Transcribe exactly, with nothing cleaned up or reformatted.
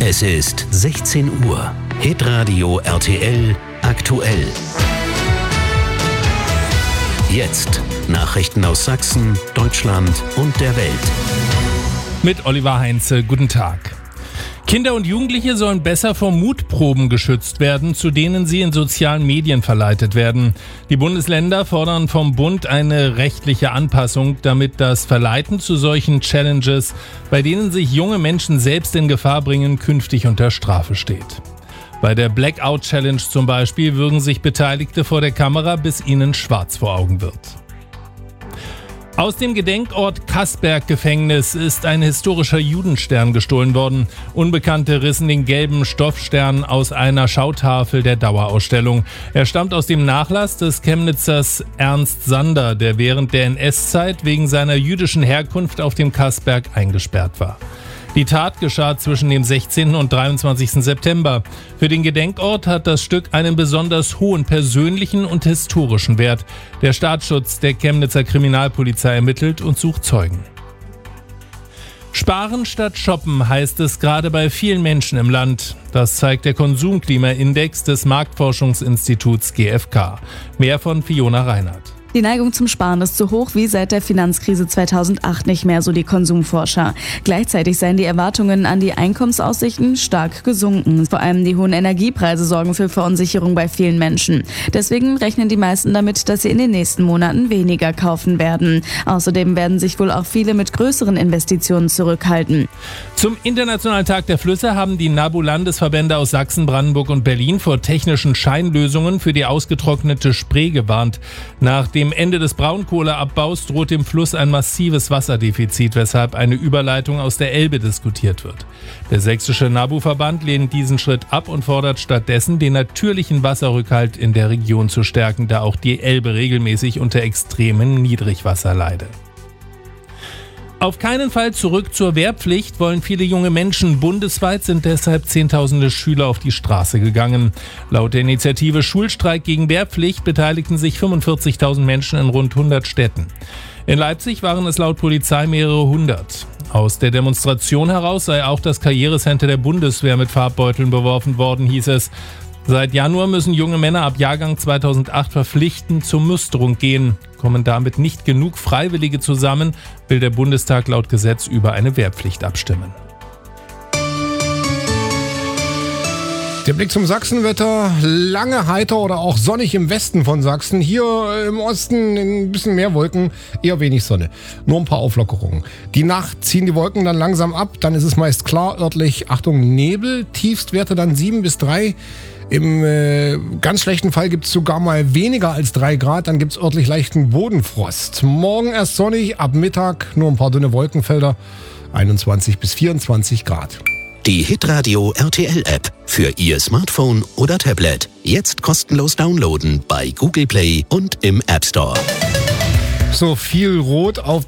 Es ist sechzehn Uhr. Hitradio R T L aktuell. Jetzt Nachrichten aus Sachsen, Deutschland und der Welt. Mit Oliver Heinze, guten Tag. Kinder und Jugendliche sollen besser vor Mutproben geschützt werden, zu denen sie in sozialen Medien verleitet werden. Die Bundesländer fordern vom Bund eine rechtliche Anpassung, damit das Verleiten zu solchen Challenges, bei denen sich junge Menschen selbst in Gefahr bringen, künftig unter Strafe steht. Bei der Blackout Challenge zum Beispiel würgen sich Beteiligte vor der Kamera, bis ihnen schwarz vor Augen wird. Aus dem Gedenkort Kaßberg-Gefängnis ist ein historischer Judenstern gestohlen worden. Unbekannte rissen den gelben Stoffstern aus einer Schautafel der Dauerausstellung. Er stammt aus dem Nachlass des Chemnitzers Ernst Sander, der während der N S-Zeit wegen seiner jüdischen Herkunft auf dem Kaßberg eingesperrt war. Die Tat geschah zwischen dem sechzehnten und dreiundzwanzigsten September. Für den Gedenkort hat das Stück einen besonders hohen persönlichen und historischen Wert. Der Staatsschutz der Chemnitzer Kriminalpolizei ermittelt und sucht Zeugen. Sparen statt shoppen heißt es gerade bei vielen Menschen im Land. Das zeigt der Konsumklimaindex des Marktforschungsinstituts G F K. Mehr von Fiona Reinhardt. Die Neigung zum Sparen ist so hoch wie seit der Finanzkrise zweitausendacht nicht mehr, so die Konsumforscher. Gleichzeitig seien die Erwartungen an die Einkommensaussichten stark gesunken. Vor allem die hohen Energiepreise sorgen für Verunsicherung bei vielen Menschen. Deswegen rechnen die meisten damit, dass sie in den nächsten Monaten weniger kaufen werden. Außerdem werden sich wohl auch viele mit größeren Investitionen zurückhalten. Zum Internationalen Tag der Flüsse haben die NABU-Landesverbände aus Sachsen, Brandenburg und Berlin vor technischen Scheinlösungen für die ausgetrocknete Spree gewarnt. Nach dem Ende des Braunkohleabbaus droht dem Fluss ein massives Wasserdefizit, weshalb eine Überleitung aus der Elbe diskutiert wird. Der sächsische NABU-Verband lehnt diesen Schritt ab und fordert stattdessen, den natürlichen Wasserrückhalt in der Region zu stärken, da auch die Elbe regelmäßig unter extremem Niedrigwasser leide. Auf keinen Fall zurück zur Wehrpflicht wollen viele junge Menschen. Bundesweit sind deshalb Zehntausende Schüler auf die Straße gegangen. Laut der Initiative Schulstreik gegen Wehrpflicht beteiligten sich fünfundvierzigtausend Menschen in rund hundert Städten. In Leipzig waren es laut Polizei mehrere hundert. Aus der Demonstration heraus sei auch das Karrierecenter der Bundeswehr mit Farbbeuteln beworfen worden, hieß es. Seit Januar müssen junge Männer ab Jahrgang zweitausendacht verpflichtend zur Musterung gehen. Kommen damit nicht genug Freiwillige zusammen, will der Bundestag laut Gesetz über eine Wehrpflicht abstimmen. Der Blick zum Sachsenwetter, lange heiter oder auch sonnig im Westen von Sachsen. Hier im Osten ein bisschen mehr Wolken, eher wenig Sonne. Nur ein paar Auflockerungen. Die Nacht ziehen die Wolken dann langsam ab, dann ist es meist klar, örtlich, Achtung, Nebel, Tiefstwerte dann sieben bis drei. Im äh, ganz schlechten Fall gibt es sogar mal weniger als drei Grad, dann gibt es örtlich leichten Bodenfrost. Morgen erst sonnig, ab Mittag nur ein paar dünne Wolkenfelder, einundzwanzig bis vierundzwanzig Grad. Die Hitradio R T L-App für Ihr Smartphone oder Tablet. Jetzt kostenlos downloaden bei Google Play und im App Store. So viel Rot auf